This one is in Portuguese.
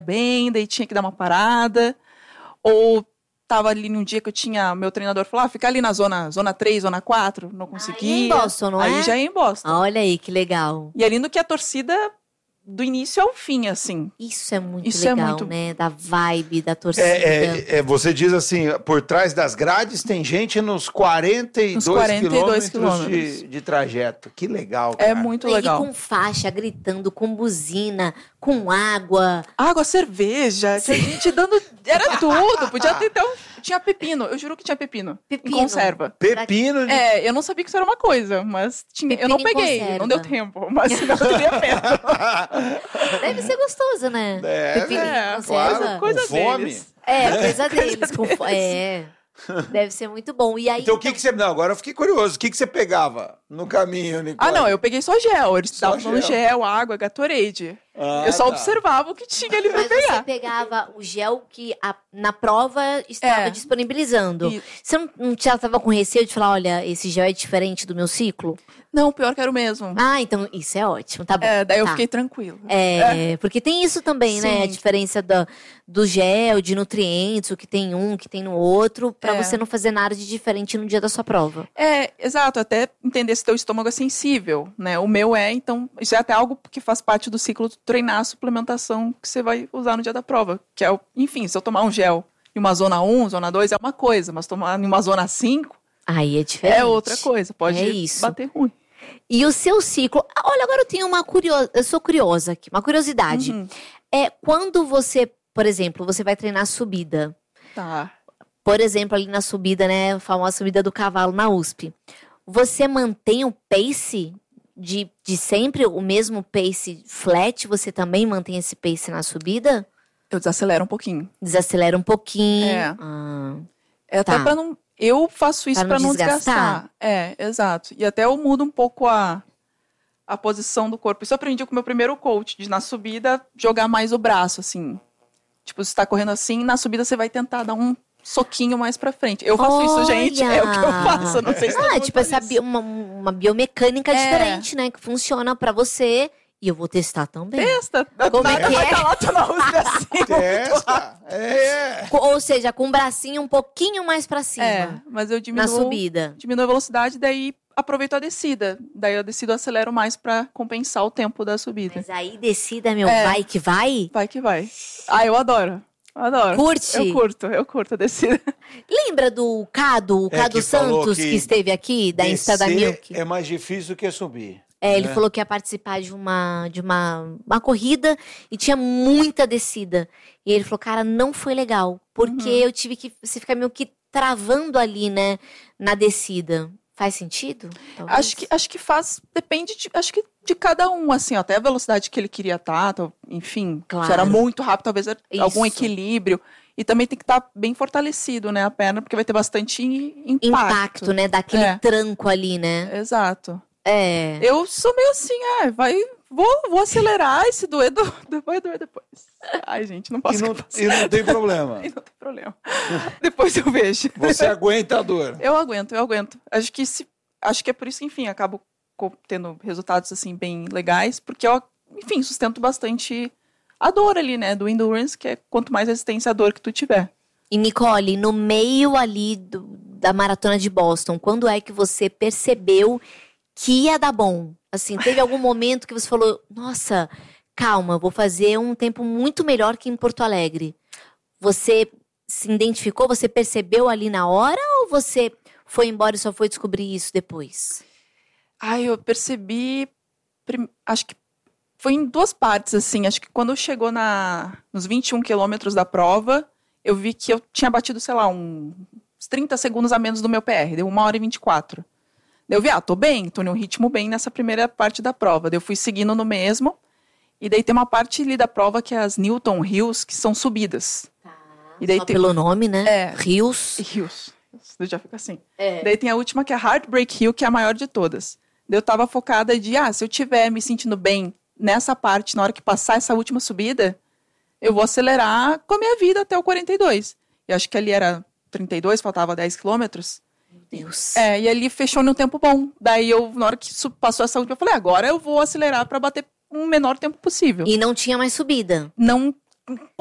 bem, daí tinha que dar uma parada. Ou tava ali num dia que eu tinha... Meu treinador falou, fica ali na zona 3, zona 4, não conseguia. Aí é em Boston, não é? Aí já é em Boston. Olha aí, que legal. E ali no que a torcida... do início ao fim, assim. Isso é muito legal, né? Da vibe, da torcida. Você diz assim, por trás das grades tem gente nos 42 quilômetros de trajeto. Que legal, cara. É muito legal. E com faixa, gritando, com buzina, com água. Água, cerveja, tinha gente dando... Era tudo, podia ter até Tinha pepino, eu juro que tinha pepino. Em conserva. Pepino? Eu não sabia que isso era uma coisa, mas tinha. Eu não peguei, não deu tempo, mas senão eu teria pego. Deve ser gostoso, né? Pepino em conserva. Claro, coisa fome. deles. Coisa deles. Deve ser muito bom. E aí, então, o que você... Não, agora eu fiquei curioso. O que você pegava no caminho, Nicole? Não, eu peguei só gel. Eles estavam falando gel, água, Gatorade. Eu só observava o que tinha ali pra pegar. Mas você pegava o gel que na prova estava disponibilizando. E... Você não já estava com receio de falar, olha, esse gel é diferente do meu ciclo? Não, pior que era o mesmo. Então isso é ótimo, tá bom. Daí eu fiquei tranquilo. Porque tem isso também, né? A diferença do gel, de nutrientes, o que tem um, o que tem no outro, pra você não fazer nada de diferente no dia da sua prova. Exato. Até entender se teu estômago é sensível, né? O meu então, isso é até algo que faz parte do ciclo de treinar a suplementação que você vai usar no dia da prova. Que é, enfim, se eu tomar um gel em uma zona 1, zona 2 é uma coisa, mas tomar em uma zona 5... Aí é diferente. É outra coisa, pode bater ruim. E o seu ciclo... Olha, agora eu tenho eu sou curiosa aqui, uma curiosidade. Quando você, por exemplo, você vai treinar subida. Tá. Por exemplo, ali na subida, né, a famosa subida do cavalo na USP. Você mantém o pace de sempre, o mesmo pace flat? Você também mantém esse pace na subida? Eu desacelero um pouquinho. Desacelera um pouquinho. Até pra não... Eu faço isso pra não desgastar. Exato. E até eu mudo um pouco a posição do corpo. Isso eu aprendi com o meu primeiro coach, de na subida jogar mais o braço, assim. Tipo, você tá correndo assim, na subida você vai tentar dar um soquinho mais pra frente. Eu faço isso, gente. É o que eu faço. Não sei se tipo, uma biomecânica diferente, né? Que funciona pra você. E eu vou testar também. Testa. Como é que é? Assim, Testa. Ou seja, com o bracinho um pouquinho mais pra cima. Mas eu diminuo... Na subida. Diminuo a velocidade, daí aproveito a descida. Daí eu decido, acelero mais pra compensar o tempo da subida. Mas aí descida, vai que vai? Vai que vai. Eu adoro. Adoro. Curte? Eu curto a descida. Lembra do Cado Santos, que esteve aqui, da Insta da Milk? É mais difícil do que subir. Ele falou que ia participar de uma corrida e tinha muita descida. E ele falou, cara, não foi legal. Porque eu tive que... Você fica meio que travando ali, né? Na descida. Faz sentido? Acho que faz... Depende de cada um, assim. Até a velocidade que ele queria estar. Enfim, claro. Se era muito rápido, talvez algum equilíbrio. E também tem que estar bem fortalecido, né? A perna, porque vai ter bastante impacto. Né? Daquele tranco ali, né? Exato. Eu sou meio assim, vou acelerar e se doer, vai doer depois. Ai, gente, não posso. E não tem problema. E não tem problema. Depois eu vejo. Você aguenta a dor? Eu aguento. Acho que é por isso que, enfim, acabo tendo resultados, assim, bem legais, porque eu, enfim, sustento bastante a dor ali, né, do endurance, que é quanto mais resistência à dor que tu tiver. E, Nicole, no meio ali da maratona de Boston, quando é que você percebeu que ia dar bom? Assim, teve algum momento que você falou, nossa, calma, vou fazer um tempo muito melhor que em Porto Alegre. Você se identificou, você percebeu ali na hora ou você foi embora e só foi descobrir isso depois? Eu percebi, acho que foi em duas partes, assim. Acho que quando chegou nos 21 quilômetros da prova, eu vi que eu tinha batido, sei lá, uns 30 segundos a menos do meu PR, deu 1h24. Eu vi, tô bem, tô num ritmo bem nessa primeira parte da prova. Daí eu fui seguindo no mesmo. E daí tem uma parte ali da prova que é as Newton Hills, que são subidas. E daí pelo nome, né? Hills. Já fica assim. Daí tem a última que é a Heartbreak Hill, que é a maior de todas. Daí eu tava focada de, se eu tiver me sentindo bem nessa parte, na hora que passar essa última subida, eu vou acelerar com a minha vida até o 42. E acho que ali era 32, faltava 10 quilômetros. Deus. E ali fechou num tempo bom. Daí na hora que passou essa última, eu falei, agora eu vou acelerar pra bater o menor tempo possível. E não tinha mais subida? Não